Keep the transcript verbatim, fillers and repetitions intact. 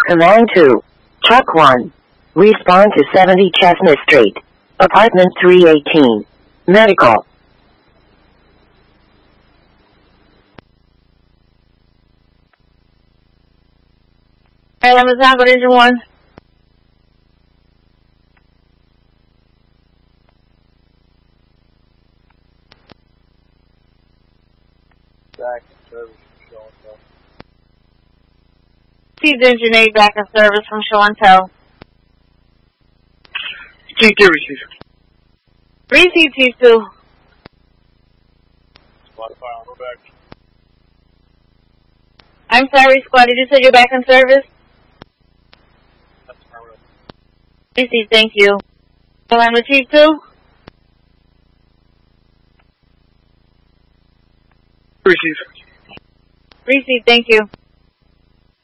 Command two. Truck one. Respond to seventy Chestnut Street. Apartment three eighteen. Medical. Hey, Amazon, what is your one? Back in service from show and tell. Received engineer back in service from show and tell. T two received. Received T two. Spotify on the back. I'm sorry, squad. Did you say you're back in service? That's my room. Received, thank you. Line with T two. Received. Received, thank you.